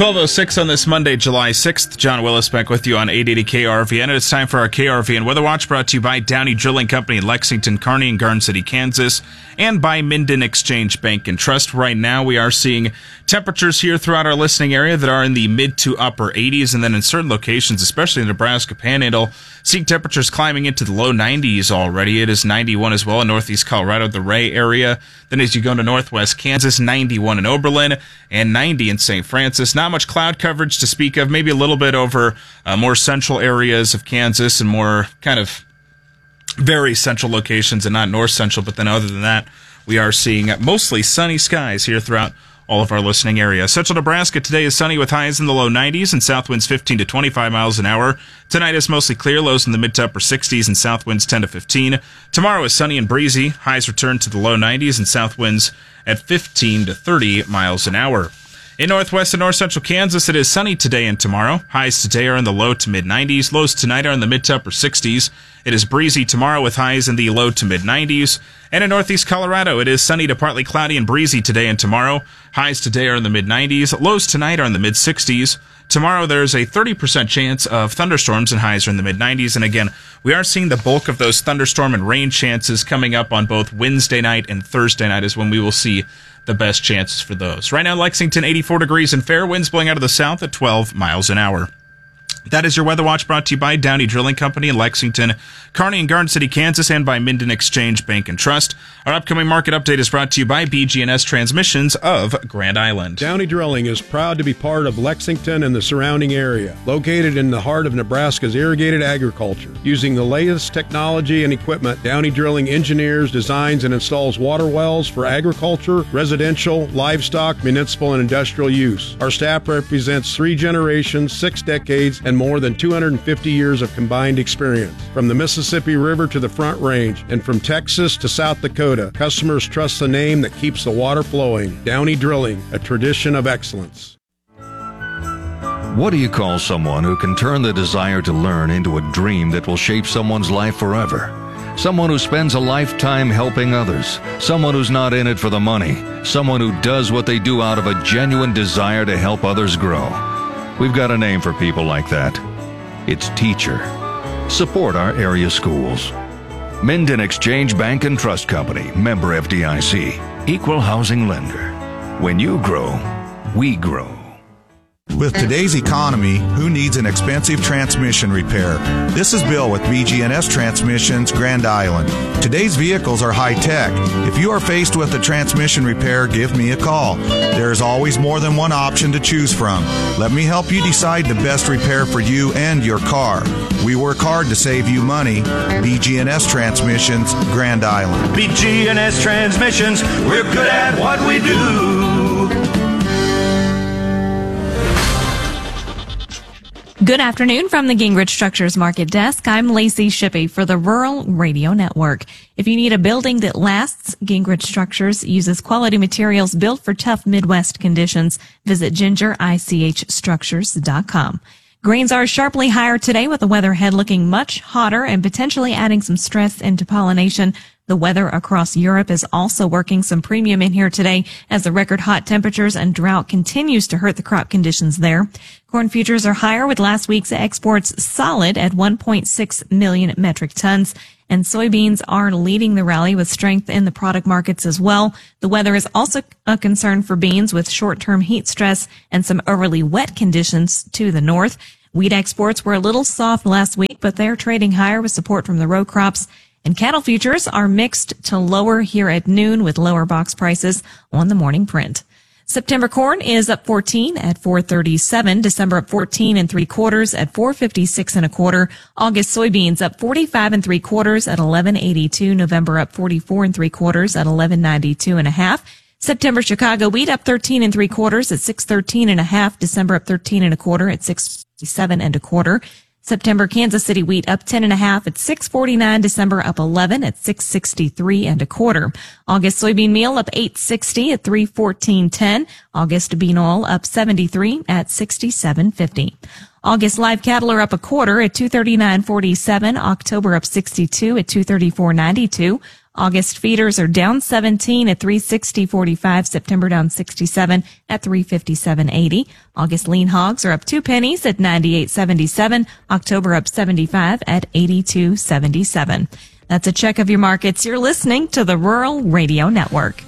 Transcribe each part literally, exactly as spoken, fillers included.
twelve oh six on this Monday, July sixth. John Willis back with you on eight eighty K R V N. And it's time for our K R V N Weather Watch, brought to you by Downey Drilling Company in Lexington, Kearney, and Garden City, Kansas, and by Minden Exchange Bank and Trust. Right now, we are seeing temperatures here throughout our listening area that are in the mid to upper eighties, and then in certain locations, especially in the Nebraska Panhandle, seeing temperatures climbing into the low nineties already. It is ninety-one as well in northeast Colorado, the Ray area. Then as you go to northwest Kansas, ninety-one in Oberlin and ninety in Saint Francis. Not much cloud coverage to speak of, maybe a little bit over uh, more central areas of Kansas and more kind of very central locations and not north central. But then other than that, we are seeing mostly sunny skies here throughout all of our listening area. Central Nebraska today is sunny with highs in the low nineties and south winds fifteen to twenty-five miles an hour. Tonight is mostly clear, lows in the mid to upper sixties and south winds ten to fifteen. Tomorrow is sunny and breezy. Highs return to the low nineties and south winds at fifteen to thirty miles an hour. In northwest and north central Kansas, it is sunny today and tomorrow. Highs today are in the low to mid nineties. Lows tonight are in the mid to upper sixties. It is breezy tomorrow with highs in the low to mid nineties. And in northeast Colorado, it is sunny to partly cloudy and breezy today and tomorrow. Highs today are in the mid nineties. Lows tonight are in the mid sixties. Tomorrow, there's a thirty percent chance of thunderstorms and highs are in the mid nineties. And again, we are seeing the bulk of those thunderstorm and rain chances coming up on both Wednesday night and Thursday night is when we will see the best chances for those. Right now, Lexington, eighty-four degrees and fair, winds blowing out of the south at twelve miles an hour. That is your Weather Watch, brought to you by Downey Drilling Company in Lexington, Kearney, and Garden City, Kansas, and by Minden Exchange Bank and Trust. Our upcoming market update is brought to you by B G and S Transmissions of Grand Island. Downey Drilling is proud to be part of Lexington and the surrounding area. Located in the heart of Nebraska's irrigated agriculture. Using the latest technology and equipment, Downey Drilling engineers, designs, and installs water wells for agriculture, residential, livestock, municipal, and industrial use. Our staff represents three generations, six decades, and more than two hundred fifty years of combined experience. From the Mississippi River to the Front Range, and from Texas to South Dakota, customers trust the name that keeps the water flowing. Downey Drilling, a tradition of excellence. What do you call someone who can turn the desire to learn into a dream that will shape someone's life forever? Someone who spends a lifetime helping others. Someone who's not in it for the money. Someone who does what they do out of a genuine desire to help others grow. We've got a name for people like that. It's teacher. Support our area schools. Minden Exchange Bank and Trust Company, member F D I C, equal housing lender. When you grow, we grow. With today's economy, who needs an expensive transmission repair? This is Bill with B G and S Transmissions, Grand Island. Today's vehicles are high-tech. If you are faced with a transmission repair, give me a call. There is always more than one option to choose from. Let me help you decide the best repair for you and your car. We work hard to save you money. B G and S Transmissions, Grand Island. B G and S Transmissions, we're good at what we do. Good afternoon from the Gingrich Structures Market Desk. I'm Lacey Shippey for the Rural Radio Network. If you need a building that lasts, Gingrich Structures uses quality materials built for tough Midwest conditions. Visit ginger I C H structures dot com. Grains are sharply higher today, with the weather ahead looking much hotter and potentially adding some stress into pollination. The weather across Europe is also working some premium in here today as the record hot temperatures and drought continues to hurt the crop conditions there. Corn futures are higher, with last week's exports solid at one point six million metric tons. And soybeans are leading the rally with strength in the product markets as well. The weather is also a concern for beans, with short-term heat stress and some overly wet conditions to the north. Wheat exports were a little soft last week, but they're trading higher with support from the row crops. And cattle futures are mixed to lower here at noon, with lower box prices on the morning print. September corn is up fourteen at four thirty-seven. December up fourteen and three quarters at four fifty-six and a quarter. August soybeans up forty-five and three quarters at eleven eighty-two. November up forty-four and three quarters at eleven ninety-two and a half. September Chicago wheat up thirteen and three quarters at six thirteen and a half. December up thirteen and a quarter at six fifty-seven and a quarter. September Kansas City wheat up ten and a half at six forty-nine. December up eleven at six sixty-three and a quarter. August soybean meal up eight sixty at three fourteen ten. August bean oil up seventy-three at sixty-seven fifty. August live cattle are up a quarter at two thirty-nine forty-seven. October up sixty-two at two thirty-four ninety-two. August feeders are down seventeen at three sixty forty-five. September down sixty-seven at three fifty-seven eighty. August lean hogs are up two pennies at ninety-eight seventy-seven. October up seventy-five at eighty-two seventy-seven. That's a check of your markets. You're listening to the Rural Radio Network.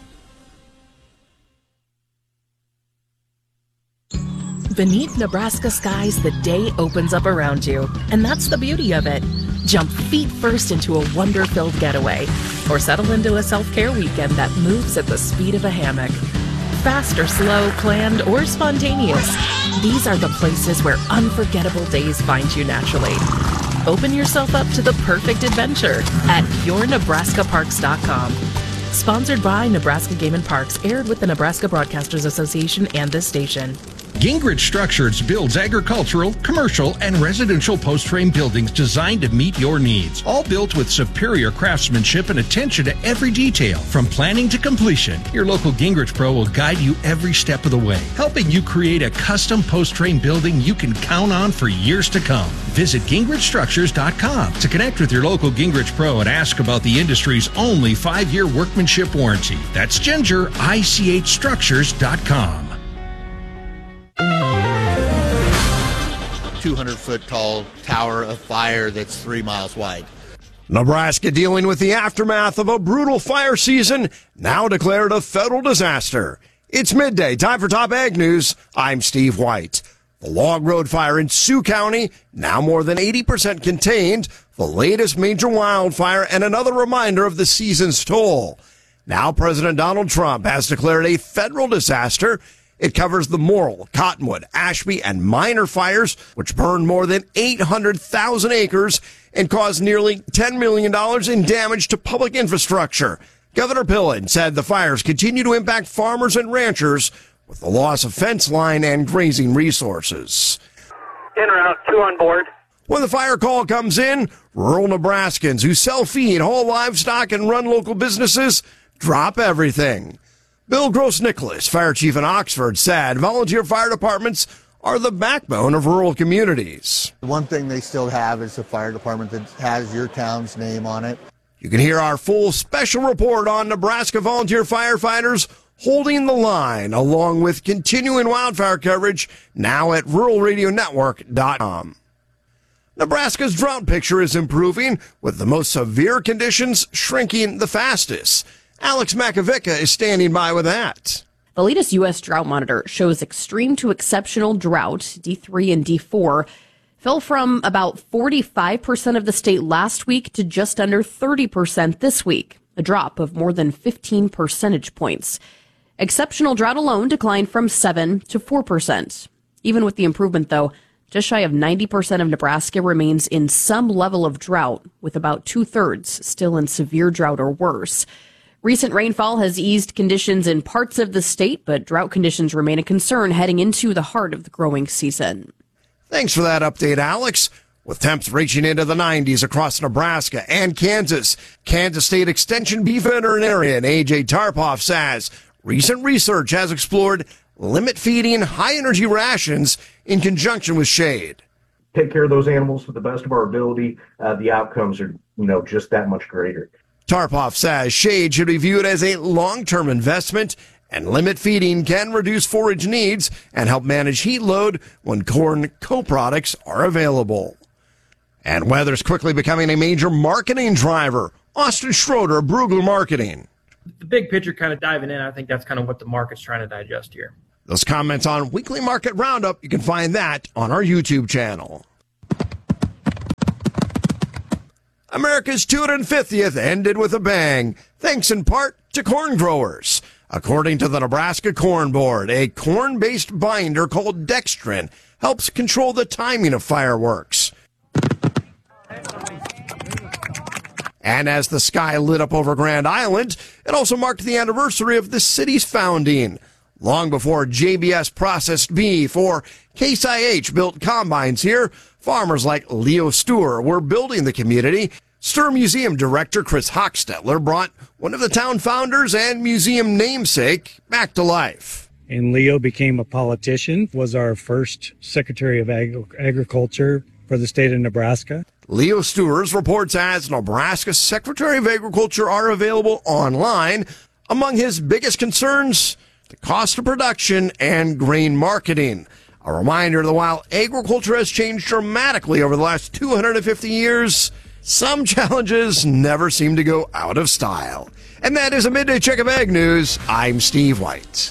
Beneath Nebraska skies, the day opens up around you. And that's the beauty of it. Jump feet first into a wonder-filled getaway, or settle into a self-care weekend that moves at the speed of a hammock. Fast or slow, planned or spontaneous, these are the places where unforgettable days find you naturally. Open yourself up to the perfect adventure at your nebraska parks dot com. Sponsored by Nebraska Game and Parks, aired with the Nebraska Broadcasters Association and this station. Gingrich Structures builds agricultural, commercial, and residential post-frame buildings designed to meet your needs. All built with superior craftsmanship and attention to every detail, from planning to completion. Your local Gingrich Pro will guide you every step of the way, helping you create a custom post-frame building you can count on for years to come. Visit gingrich structures dot com to connect with your local Gingrich Pro and ask about the industry's only five-year workmanship warranty. That's ginger I C H structures dot com. two hundred foot tall tower of fire that's three miles wide. Nebraska dealing with the aftermath of a brutal fire season, now declared a federal disaster. It's midday, time for Top Ag News. I'm Steve White. The Log Road fire in Sioux County, now more than eighty percent contained, the latest major wildfire and another reminder of the season's toll. Now President Donald Trump has declared a federal disaster. It covers the Morrill, Cottonwood, Ashby, and Minor fires, which burned more than eight hundred thousand acres and caused nearly ten million dollars in damage to public infrastructure. Governor Pillen said the fires continue to impact farmers and ranchers with the loss of fence line and grazing resources. En route, two on board. When the fire call comes in, rural Nebraskans who sell feed, haul livestock, and run local businesses drop everything. Bill Gross-Nicholas, fire chief in Oxford, said volunteer fire departments are the backbone of rural communities. One thing they still have is a fire department that has your town's name on it. You can hear our full special report on Nebraska volunteer firefighters holding the line, along with continuing wildfire coverage, now at rural radio network dot com. Nebraska's drought picture is improving, with the most severe conditions shrinking the fastest. Alex Makovica is standing by with that. The latest U S drought monitor shows extreme to exceptional drought, D three and D four, fell from about forty-five percent of the state last week to just under thirty percent this week, a drop of more than fifteen percentage points. Exceptional drought alone declined from seven to four percent. Even with the improvement, though, just shy of ninety percent of Nebraska remains in some level of drought, with about two-thirds still in severe drought or worse. Recent rainfall has eased conditions in parts of the state, but drought conditions remain a concern heading into the heart of the growing season. Thanks for that update, Alex. With temps reaching into the nineties across Nebraska and Kansas, Kansas State Extension beef veterinarian A J Tarpoff says recent research has explored limit feeding high-energy rations in conjunction with shade. Take care of those animals to the best of our ability. Uh, the outcomes are, you know, just that much greater. Tarpoff says shade should be viewed as a long-term investment, and limit feeding can reduce forage needs and help manage heat load when corn co-products are available. And weather's quickly becoming a major marketing driver. Austin Schroeder, Brugler Marketing. The big picture kind of diving in, I think that's kind of what the market's trying to digest here. Those comments on Weekly Market Roundup, you can find that on our YouTube channel. America's two hundred fiftieth ended with a bang, thanks in part to corn growers. According to the Nebraska Corn Board, a corn-based binder called dextrin helps control the timing of fireworks. And as the sky lit up over Grand Island, it also marked the anniversary of the city's founding. Long before J B S processed beef or Case I H built combines here, farmers like Leo Stewart were building the community. Stir Museum Director Chris Hochstetler brought one of the town founders and museum namesake back to life. And Leo became a politician, was our first Secretary of Agri- Agriculture, for the state of Nebraska. Leo Stewart reports as Nebraska Secretary of Agriculture are available online. Among his biggest concerns, the cost of production and grain marketing. A reminder that while agriculture has changed dramatically over the last two hundred fifty years, some challenges never seem to go out of style. And that is a Midday Check of Ag News. I'm Steve White.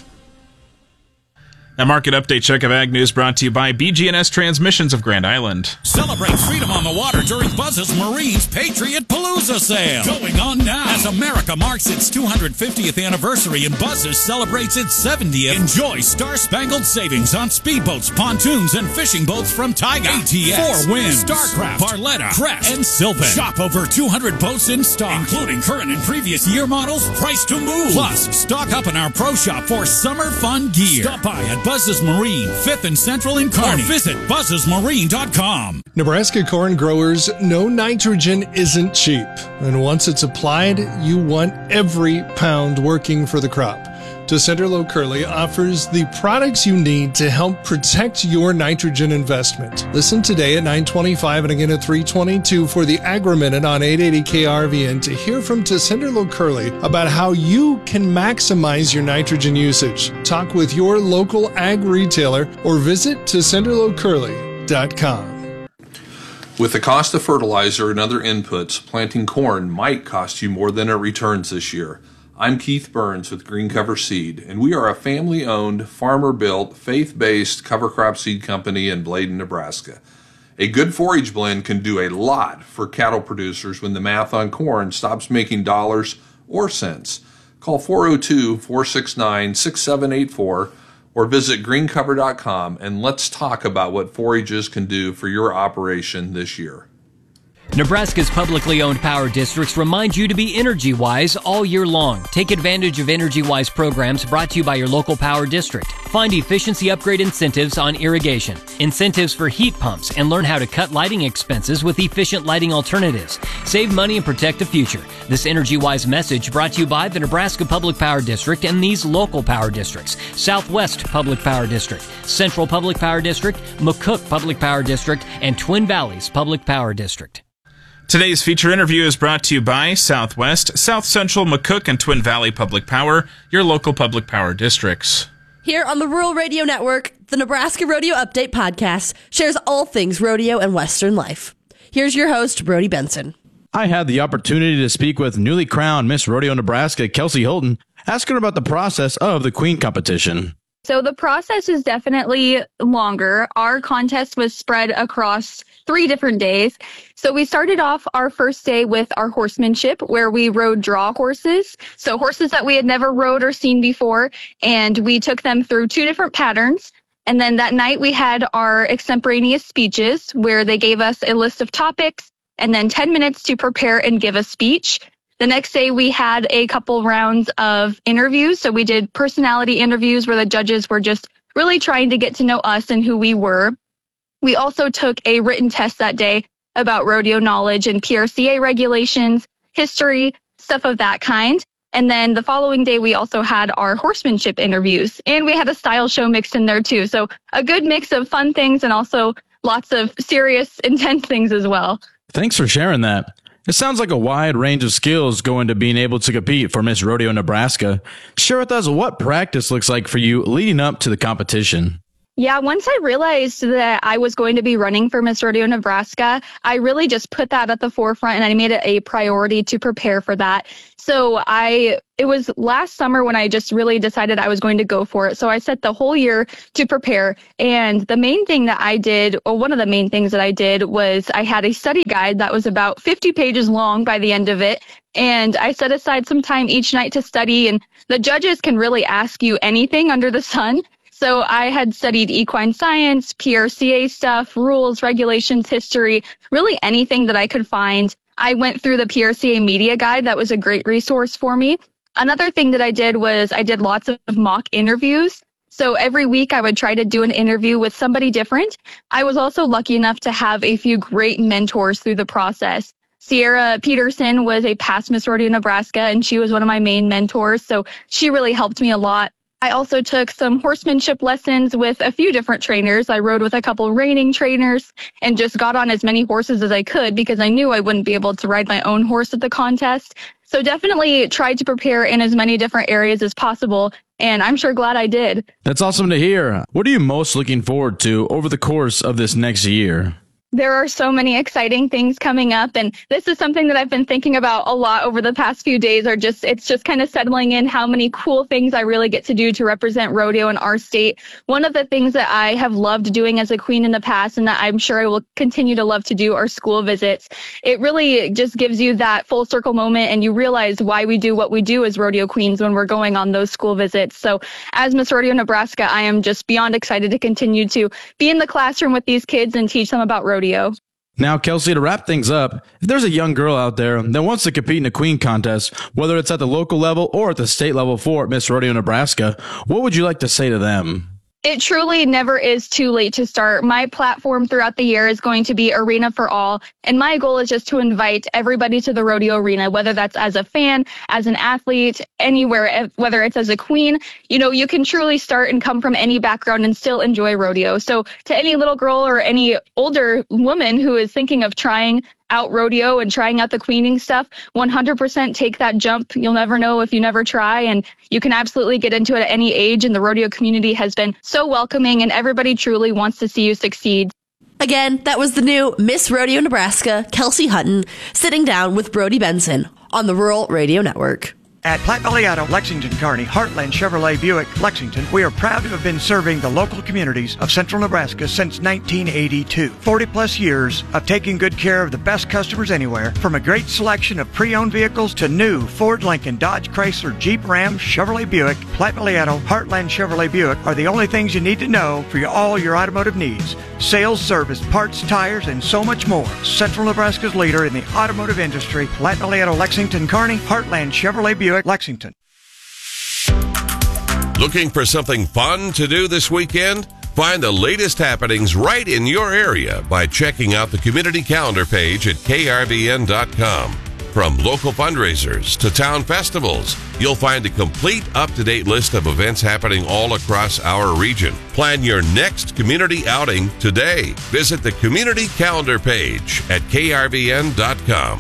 A market update check of Ag News brought to you by B G N S Transmissions of Grand Island. Celebrate freedom on the water during Buzz's Marine's Patriot Palooza sale. Going on now. As America marks its two hundred fiftieth anniversary and Buzz's celebrates its seventieth. Enjoy star-spangled savings on speedboats, pontoons, and fishing boats from Taiga, A T S, Four Winds, Starcraft, Barletta, Crest, and Sylvan. Shop over two hundred boats in stock, including current and previous year models, priced to move. Plus, stock up in our pro shop for summer fun gear. Stop by at Buzz's Marine, fifth and Central in Kearney. Or visit buzzes marine dot com. Nebraska corn growers know nitrogen isn't cheap, and once it's applied, you want every pound working for the crop. Tessenderlo Curley offers the products you need to help protect your nitrogen investment. Listen today at nine twenty-five and again at three twenty-two for the Agri-Minute on eight eighty K R V N to hear from Tessenderlo Curley about how you can maximize your nitrogen usage. Talk with your local ag retailer or visit tessenderlo curley dot com. With the cost of fertilizer and other inputs, planting corn might cost you more than it returns this year. I'm Keith Burns with Green Cover Seed, and we are a family-owned, farmer-built, faith-based cover crop seed company in Bladen, Nebraska. A good forage blend can do a lot for cattle producers when the math on corn stops making dollars or cents. Call four oh two, four six nine, six seven eight four or visit green cover dot com and let's talk about what forages can do for your operation this year. Nebraska's publicly owned power districts remind you to be energy-wise all year long. Take advantage of energy-wise programs brought to you by your local power district. Find efficiency upgrade incentives on irrigation, incentives for heat pumps, and learn how to cut lighting expenses with efficient lighting alternatives. Save money and protect the future. This energy-wise message brought to you by the Nebraska Public Power District and these local power districts: Southwest Public Power District, Central Public Power District, McCook Public Power District, and Twin Valleys Public Power District. Today's feature interview is brought to you by Southwest, South Central, McCook, and Twin Valley Public Power, your local public power districts. Here on the Rural Radio Network, the Nebraska Rodeo Update Podcast shares all things rodeo and Western life. Here's your host, Brody Benson. I had the opportunity to speak with newly crowned Miss Rodeo Nebraska, Kelsey Holton, asking her about the process of the Queen competition. So the process is definitely longer. Our contest was spread across three different days. So we started off our first day with our horsemanship, where we rode draw horses. So horses that we had never rode or seen before. And we took them through two different patterns. And then that night we had our extemporaneous speeches, where they gave us a list of topics and then ten minutes to prepare and give a speech. The next day we had a couple rounds of interviews. So we did personality interviews where the judges were just really trying to get to know us and who we were. We also took a written test that day about rodeo knowledge and P R C A regulations, history, stuff of that kind. And then the following day, we also had our horsemanship interviews, and we had a style show mixed in there too. So a good mix of fun things and also lots of serious, intense things as well. Thanks for sharing that. It sounds like a wide range of skills go into being able to compete for Miss Rodeo Nebraska. Share with us what practice looks like for you leading up to the competition. Yeah, once I realized that I was going to be running for Miss Rodeo Nebraska, I really just put that at the forefront and I made it a priority to prepare for that. So I, it was last summer when I just really decided I was going to go for it. So I set the whole year to prepare. And the main thing that I did, or one of the main things that I did, was I had a study guide that was about fifty pages long by the end of it. And I set aside some time each night to study, and the judges can really ask you anything under the sun. So I had studied equine science, P R C A stuff, rules, regulations, history, really anything that I could find. I went through the P R C A media guide. That was a great resource for me. Another thing that I did was I did lots of mock interviews. So every week I would try to do an interview with somebody different. I was also lucky enough to have a few great mentors through the process. Sierra Peterson was a past Miss Rodeo Nebraska, and she was one of my main mentors. So she really helped me a lot. I also took some horsemanship lessons with a few different trainers. I rode with a couple reining trainers and just got on as many horses as I could because I knew I wouldn't be able to ride my own horse at the contest. So definitely tried to prepare in as many different areas as possible, and I'm sure glad I did. That's awesome to hear. What are you most looking forward to over the course of this next year? There are so many exciting things coming up, and this is something that I've been thinking about a lot over the past few days. Are just it's just kind of settling in how many cool things I really get to do to represent rodeo in our state. One of the things that I have loved doing as a queen in the past, and that I'm sure I will continue to love to do, are school visits. It really just gives you that full circle moment, and you realize why we do what we do as rodeo queens when we're going on those school visits. So as Miss Rodeo Nebraska, I am just beyond excited to continue to be in the classroom with these kids and teach them about rodeo. Now, Kelsey, to wrap things up, if there's a young girl out there that wants to compete in a queen contest, whether it's at the local level or at the state level for Miss Rodeo Nebraska, what would you like to say to them? It truly never is too late to start. My platform throughout the year is going to be Arena for All, and my goal is just to invite everybody to the rodeo arena, whether that's as a fan, as an athlete, anywhere, whether it's as a queen. You know, you can truly start and come from any background and still enjoy rodeo. So to any little girl or any older woman who is thinking of trying out rodeo and trying out the queening stuff, one hundred percent take that jump. You'll never know if you never try, and you can absolutely get into it at any age, and the rodeo community has been so welcoming, and everybody truly wants to see you succeed. Again, that was the new Miss Rodeo Nebraska, Kelsey Hutton, sitting down with Brody Benson on the Rural Radio Network. At Platte Valley Auto, Lexington, Kearney, Heartland Chevrolet Buick, Lexington, we are proud to have been serving the local communities of central Nebraska since nineteen eighty-two. forty plus years of taking good care of the best customers anywhere, from a great selection of pre-owned vehicles to new Ford, Lincoln, Dodge, Chrysler, Jeep, Ram, Chevrolet Buick. Platte Valley Auto, Heartland Chevrolet Buick are the only things you need to know for your, all your automotive needs. Sales, service, parts, tires, and so much more. Central Nebraska's leader in the automotive industry, Platte Valley Auto, Lexington, Kearney, Heartland Chevrolet Buick, Lexington. Looking for something fun to do this weekend? Find the latest happenings right in your area by checking out the community calendar page at K R V N dot com. From local fundraisers to town festivals, you'll find a complete up-to-date list of events happening all across our region. Plan your next community outing today. Visit the community calendar page at K R V N dot com.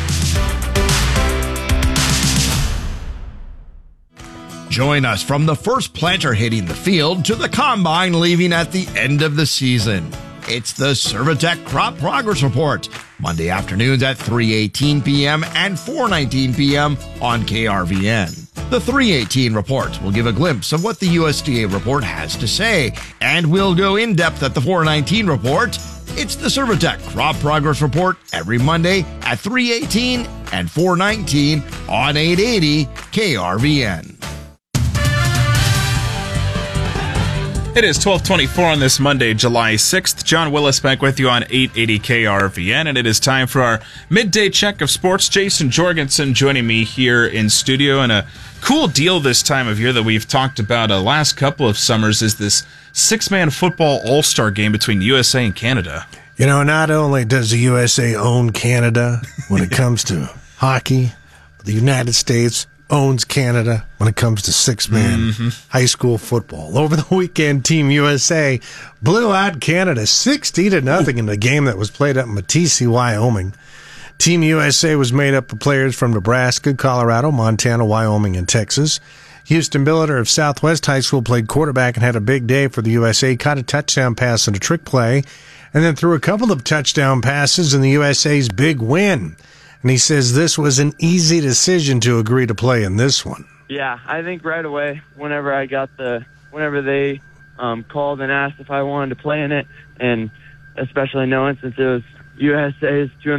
Join us from the first planter hitting the field to the combine leaving at the end of the season. It's the Servitech Crop Progress Report, Monday afternoons at three eighteen p.m. and four nineteen p.m. on K R V N. The three eighteen report will give a glimpse of what the U S D A report has to say, and we'll go in depth at the four nineteen report. It's the Servitech Crop Progress Report every Monday at three eighteen and four nineteen on eight eighty K R V N. It is twelve twenty-four on this Monday, July sixth. John Willis back with you on eight eighty K R V N, and it is time for our midday check of sports. Jason Jorgensen joining me here in studio, and a cool deal this time of year that we've talked about the uh, last couple of summers is this six-man football all-star game between U S A and Canada. You know, not only does the U S A own Canada when it comes to hockey, but the United States owns Canada when it comes to six-man mm-hmm. high school football. Over the weekend, Team U S A blew out Canada sixty to nothing in the game that was played up in Metis, Wyoming. Team U S A was made up of players from Nebraska, Colorado, Montana, Wyoming, and Texas. Houston Billiter of Southwest High School played quarterback and had a big day for the U S A, caught a touchdown pass and a trick play, and then threw a couple of touchdown passes in the U S A's big win. And he says this was an easy decision to agree to play in this one. Yeah, I think right away, whenever I got the, whenever they um, called and asked if I wanted to play in it, and especially knowing since it was U S A's two hundred